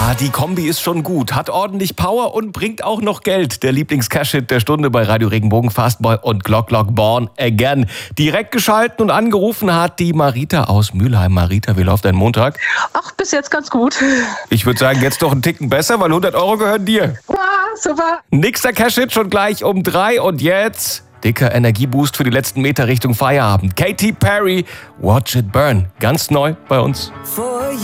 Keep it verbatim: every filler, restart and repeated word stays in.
Ah, die Kombi ist schon gut, hat ordentlich Power und bringt auch noch Geld. Der Lieblings-Cash-Hit der Stunde bei Radio Regenbogen, Fastboy und Glock Glock Born Again. Direkt geschalten und angerufen hat die Marita aus Mülheim. Marita, wie läuft dein Montag? Ach, bis jetzt ganz gut. Ich würde sagen, jetzt doch einen Ticken besser, weil hundert Euro gehören dir. Ja, super. Nächster Cash-Hit schon gleich um drei und jetzt dicker Energieboost für die letzten Meter Richtung Feierabend. Katy Perry, Watch It Burn. Ganz neu bei uns.